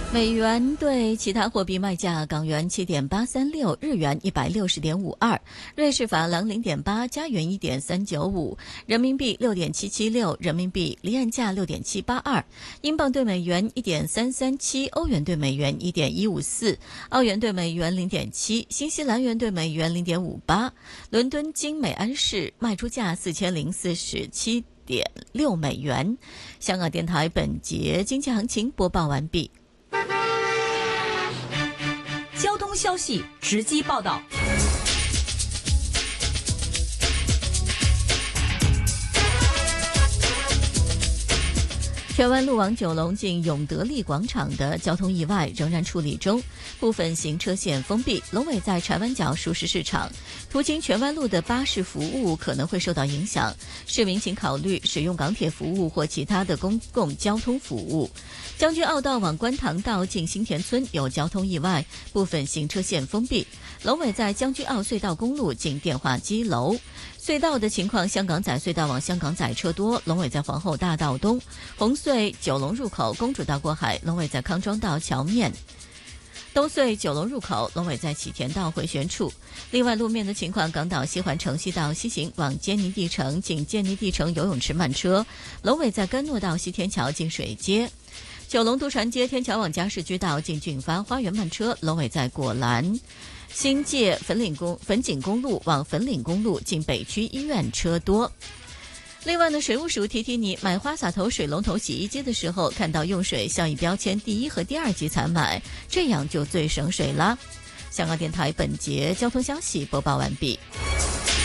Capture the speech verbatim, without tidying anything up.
美元对其他货币卖价：港元七点八三六，日元一百六十点五二，瑞士法郎零点八，加元一点三九五，人民币六点七七六，人民币离岸价六点七八二，英镑对美元一点三三七，欧元对美元一点一五四，澳元对美元零点七，新西兰元对美元零点五八。伦敦金美安士卖出价四千零四十七点六美元。香港电台本节经济行情播报完毕。 交通消息直击报道。 荃湾路往九龙近永德利广场的交通意外仍然处理中，部分行车线封闭。龙尾在柴湾角熟食市场，途经荃湾路的巴士服务可能会受到影响，市民请考虑使用港铁服务或其他的公共交通服务。将军澳道往观塘道近新田村有交通意外，部分行车线封闭。龙尾在将军澳隧道公路近电话机楼。隧道的情况，香港仔隧道往香港仔车多，龙尾在皇后大道东；红隧九龙入口公主道过海，龙尾在康庄道桥面；东隧九龙入口，龙尾在启田道回旋处。另外路面的情况，港岛西环城西道西行往坚尼地城近坚尼地城游泳池慢车，龙尾在甘诺道西天桥近水街；九龙渡船街天桥往加士居道近俊发花园慢车，龙尾在果栏。新界粉岭公粉锦公路往粉岭公路近北区医院车多。另外呢，水务署提提你，买花洒头、水龙头、洗衣机的时候，看到用水效益标签第一和第二级才买，这样就最省水啦。香港电台本节交通消息播报完毕。